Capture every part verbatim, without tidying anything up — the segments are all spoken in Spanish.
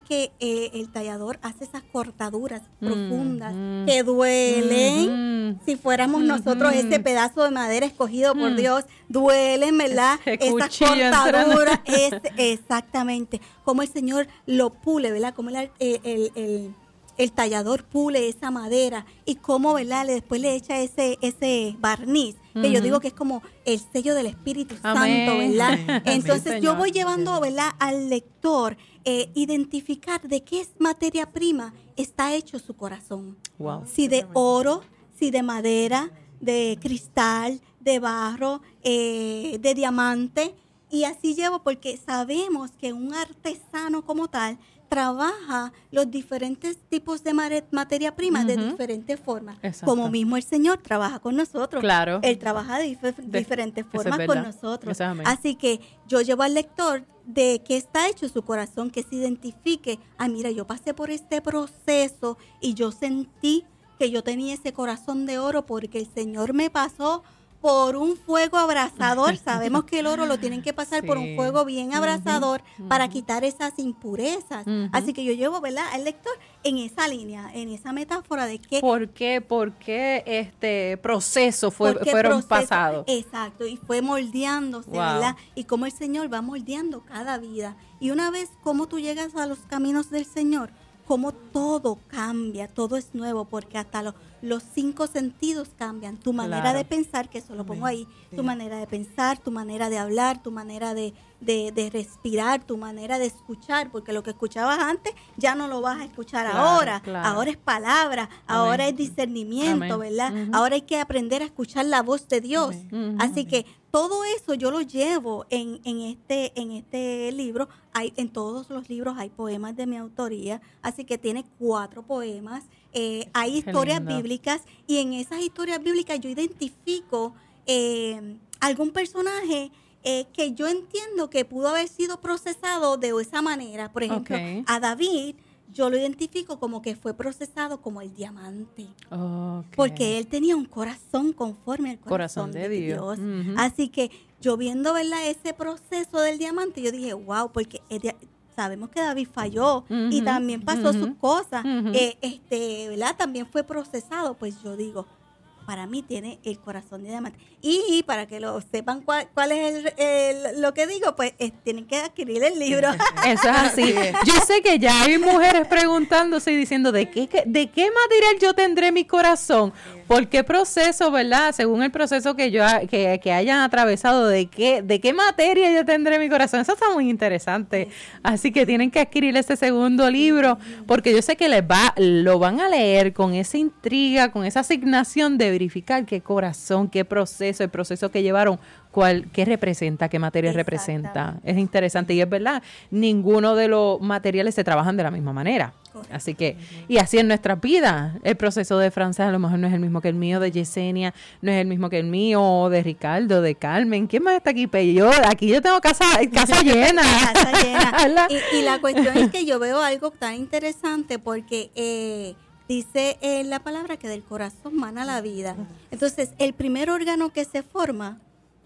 que eh, el tallador hace esas cortaduras Mm, profundas mm. que duelen. Mm, Si fuéramos mm, nosotros mm. ese pedazo de madera escogido por Mm. Dios, duelen, ¿verdad? Ese Esas cuchillo cortaduras, es, exactamente. Como el Señor lo pule, ¿verdad? Como el, el, el, el el tallador pule esa madera y cómo, ¿verdad? Le, después le echa ese ese barniz, que Ujú. yo digo que es como el sello del Espíritu Amén. Santo, ¿verdad? Amén. Entonces Amén, yo Señor. voy llevando, ¿verdad? Al lector eh, identificar de qué es materia prima está hecho su corazón. Wow. Si de oro, si de madera, de cristal, de barro, eh, de diamante. Y así llevo porque sabemos que un artesano como tal trabaja los diferentes tipos de mare- materia prima de Ujú. diferentes formas. Exacto. Como mismo el Señor trabaja con nosotros. Claro. Él trabaja de dif- De- diferentes eso es formas con verdad. nosotros. Eso es amén. Así que yo llevo al lector de qué está hecho su corazón, que se identifique. Ah, mira, yo pasé por este proceso y yo sentí que yo tenía ese corazón de oro porque el Señor me pasó por un fuego abrasador. Sabemos que el oro lo tienen que pasar por un Sí. fuego bien Ujú, abrasador para ujú. quitar esas impurezas. Ujú. Así que yo llevo, ¿verdad?, al lector en esa línea, en esa metáfora de que ¿Por qué, por qué este proceso fue, porque fueron proceso- pasados? Exacto, y fue moldeándose, Wow. ¿verdad? Y cómo el Señor va moldeando cada vida. Y una vez como tú llegas a los caminos del Señor, como todo cambia, todo es nuevo, porque hasta lo- los cinco sentidos cambian. Tu manera Claro. de pensar, que eso lo pongo ahí, Sí. tu manera de pensar, tu manera de hablar, tu manera de, de, de respirar, tu manera de escuchar, porque lo que escuchabas antes ya no lo vas a escuchar Claro, ahora. claro. Ahora es palabra, ahora es discernimiento, Amén. ¿verdad? Ujú. Ahora hay que aprender a escuchar la voz de Dios. Ujú. Así que todo eso yo lo llevo en, en este en este libro. Hay, en todos los libros hay poemas de mi autoría, así que tiene cuatro poemas. Eh, hay Qué historias lindo. bíblicas y en esas historias bíblicas yo identifico eh, algún personaje eh, que yo entiendo que pudo haber sido procesado de esa manera. Por ejemplo, Ok. a David yo lo identifico como que fue procesado como el diamante. Ok. Porque él tenía un corazón conforme al corazón, Corazón de de, Dios. Dios. Ujú. Así que yo viendo, ¿verdad?, ese proceso del diamante, yo dije, wow, porque el dia- sabemos que David falló y Ujú, también pasó ujú, sus cosas. ujú. eh, este, ¿verdad? También fue procesado. Pues yo digo, para mí tiene el corazón de diamante. Y para que lo sepan cuál, cuál es el, el- lo que digo, pues eh, tienen que adquirir el libro. Eso es así. Yo sé que ya hay mujeres preguntándose y diciendo, ¿de qué, qué- de qué material yo tendré mi corazón? ¿Por qué proceso, verdad? Según el proceso que yo ha- que, que hayan atravesado, ¿de qué, de qué materia yo tendré mi corazón? Eso está muy interesante. Así que tienen que adquirir ese segundo libro, porque yo sé que les va, lo van a leer con esa intriga, con esa asignación de verificar qué corazón, qué proceso, el proceso que llevaron, cuál, qué representa, qué materia representa. Exactamente. Es interesante y es verdad, ninguno de los materiales se trabajan de la misma manera. Correcto. Así que, y así en nuestras vidas, el proceso de Frances a lo mejor no es el mismo que el mío, de Yesenia, no es el mismo que el mío, de Ricardo, de Carmen. ¿Quién más está aquí? Pero yo, aquí yo tengo casa, casa llena. Casa llena. ¿Verdad? Y, y la cuestión es que yo veo algo tan interesante porque eh, dice eh, la palabra que del corazón mana la vida. Entonces, el primer órgano que se forma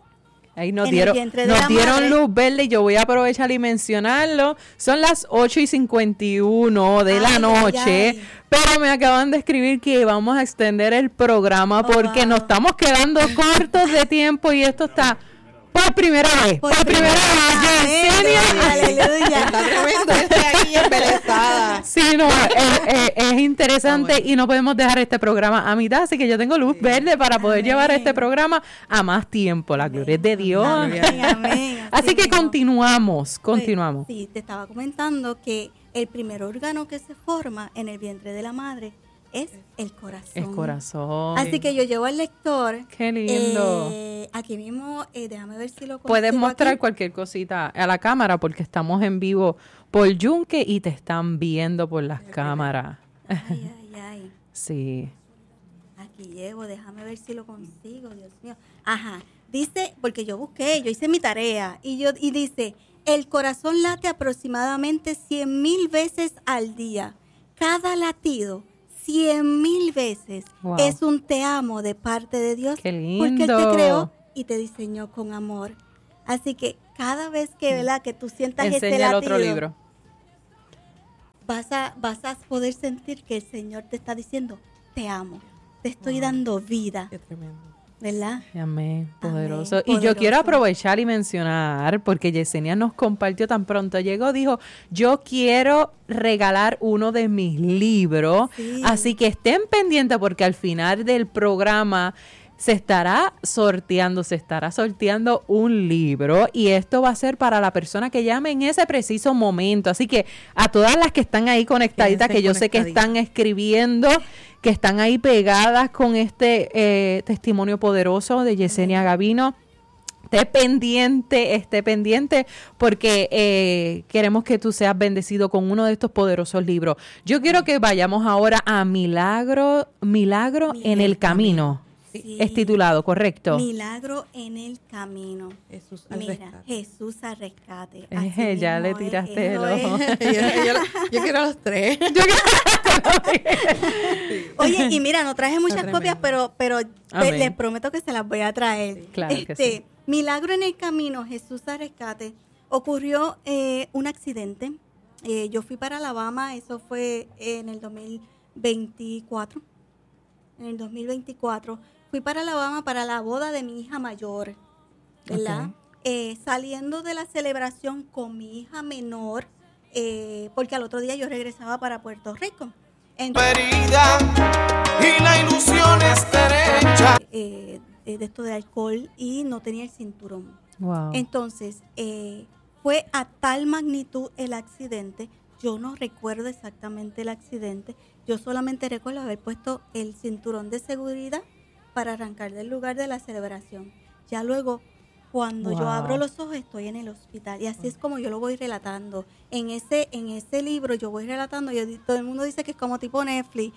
Ahí nos en el dieron, vientre de nos la dieron madre. luz verde y yo voy a aprovechar y mencionarlo. Son las ocho y cincuenta y uno de la Ay, noche, ay, ay. pero me acaban de escribir que vamos a extender el programa Oh, porque wow. nos estamos quedando cortos de tiempo y esto está por primera vez. Por, Por primera primera vez. vez. Yesenia. Aleluya. Está tremendo, yo estoy aquí embelesada. Sí, no, es, es- es interesante Ah, bueno. y no podemos dejar este programa a mitad, así que yo tengo luz verde para poder Amén. llevar este programa a más tiempo. La gloria es de Dios. Amén, amén. Así que mismo. continuamos, continuamos. Pues, sí, te estaba comentando que el primer órgano que se forma en el vientre de la madre es el corazón. Es corazón. Así que yo llevo al lector. Qué lindo. eh, aquí mismo, eh, déjame ver si lo consigo. Puedes mostrar aquí. cualquier cosita a la cámara porque estamos en vivo por Yunque y te están viendo por las cámaras. Ay, ay, ay. Sí. Aquí llevo, déjame ver si lo consigo, Dios mío. Ajá, dice, porque yo busqué, yo hice mi tarea, y yo y dice, el corazón late aproximadamente cien mil veces al día. Cada latido, cien mil veces, Wow. es un te amo de parte de Dios. Qué Porque Él te lindo. creó y te diseñó con amor. Así que cada vez que, ¿verdad?, que tú sientas ese Enseña el latido. otro libro. vas a, vas a poder sentir que el Señor te está diciendo, te amo, te estoy wow. dando vida. Qué tremendo. ¿Verdad? Amén, poderoso. Amén, y poderoso. Yo quiero aprovechar y mencionar, porque Yesenia nos compartió tan pronto, llegó, dijo, yo quiero regalar uno de mis libros, sí. Así que estén pendientes porque al final del programa se estará sorteando, se estará sorteando un libro y esto va a ser para la persona que llame en ese preciso momento. Así que a todas las que están ahí conectaditas, que yo sé que están escribiendo, que están ahí pegadas con este eh, testimonio poderoso de Yesenia Gavino, esté pendiente, esté pendiente, porque eh, queremos que tú seas bendecido con uno de estos poderosos libros. Yo quiero que vayamos ahora a Milagro, Milagro en el Camino. Sí. Es titulado, ¿correcto? Milagro en el Camino. Jesús al Mira, rescate. Jesús al rescate. Eh, ya le tiraste el ojo. yo, yo, yo quiero los tres. Yo Oye, y mira, no traje muchas copias, pero, pero te, les prometo que se las voy a traer. Sí, claro este, que sí. Milagro en el Camino, Jesús al rescate. Ocurrió eh, un accidente. Eh, yo fui para Alabama, eso fue en el dos mil veinticuatro. En el dos mil veinticuatro. Fui para Alabama para la boda de mi hija mayor, ¿verdad? Okay. Eh, saliendo de la celebración con mi hija menor, eh, porque al otro día yo regresaba para Puerto Rico. Entonces, y la ilusión es derecha. Eh, eh, de esto de alcohol y no tenía el cinturón. Wow. Entonces, eh, fue a tal magnitud el accidente. Yo no recuerdo exactamente el accidente. Yo solamente recuerdo haber puesto el cinturón de seguridad para arrancar del lugar de la celebración. Ya luego, cuando wow. yo abro los ojos, estoy en el hospital. Y así es como yo lo voy relatando. En ese en ese libro yo voy relatando, yo, todo el mundo dice que es como tipo Netflix.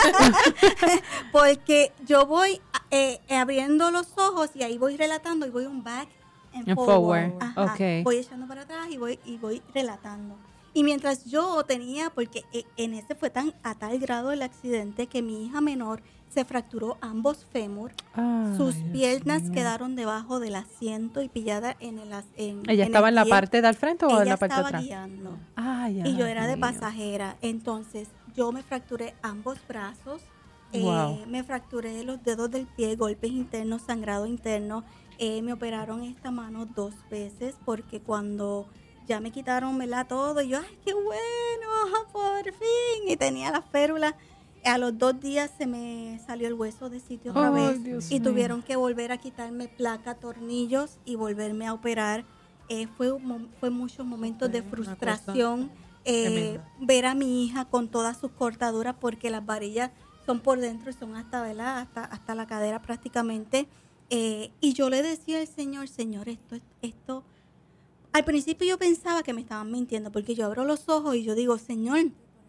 Porque yo voy eh, abriendo los ojos y ahí voy relatando y voy un back and forward. forward. Ajá. Okay. Voy echando para atrás y voy, y voy relatando. Y mientras yo tenía, porque en ese fue tan a tal grado el accidente que mi hija menor se fracturó ambos fémur, Ay, sus Dios piernas mío. quedaron debajo del asiento y pillada en el en, ¿Ella en estaba el en la pie. parte del frente o Ella en la parte de estaba atrás? guiando. Ay, y yo era de mío. pasajera. Entonces yo me fracturé ambos brazos, Wow. eh, me fracturé los dedos del pie, golpes internos, sangrado interno. Eh, me operaron esta mano dos veces porque cuando ya me quitaron, ¿verdad? Todo. Y yo, ¡ay, qué bueno! ¡Por fin! Y tenía las férulas. A los dos días se me salió el hueso de sitio otra oh, vez. Dios y mío. tuvieron que volver a quitarme placa, tornillos y volverme a operar. Eh, fue, fue muchos momentos de frustración. Eh, ver a mi hija con todas sus cortaduras porque las varillas son por dentro y son hasta, ¿verdad? hasta, hasta la cadera prácticamente. Eh, y yo le decía al Señor, Señor, esto, esto... Al principio yo pensaba que me estaban mintiendo porque yo abro los ojos y yo digo, Señor,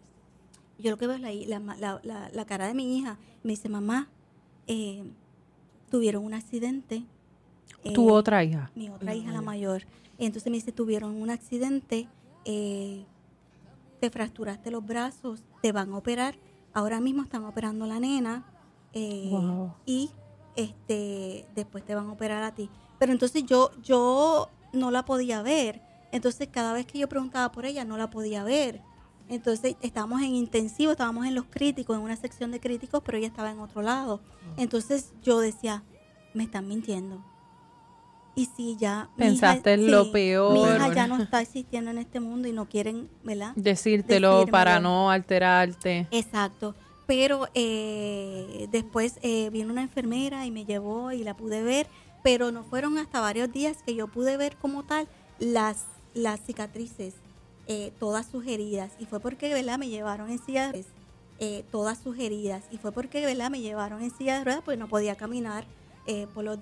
yo lo que veo es la, la, la, la cara de mi hija. Me dice, mamá, eh, tuvieron un accidente. Eh, ¿Tu otra hija? Mi otra hija, la mayor. Entonces me dice, tuvieron un accidente, eh, te fracturaste los brazos, te van a operar. Ahora mismo están operando a la nena eh, wow. y este después te van a operar a ti. Pero entonces yo, yo no la podía ver. Entonces cada vez que yo preguntaba por ella, no la podía ver. Entonces estábamos en intensivo, estábamos en los críticos, en una sección de críticos, pero ella estaba en otro lado. Entonces yo decía, me están mintiendo. Y si ya... Pensaste en sí, lo peor. Mi hija ya no está existiendo en este mundo y no quieren, ¿verdad? Decírtelo Decírmelo. Para no alterarte. Exacto. Pero eh, después eh, vino una enfermera y me llevó y la pude ver, pero no fueron hasta varios días que yo pude ver como tal las, las cicatrices. Eh, todas sus heridas y fue porque, ¿verdad? Me llevaron en silla de ruedas, eh, todas sus heridas y fue porque, ¿verdad? Me llevaron en silla de ruedas pues no podía caminar eh, por los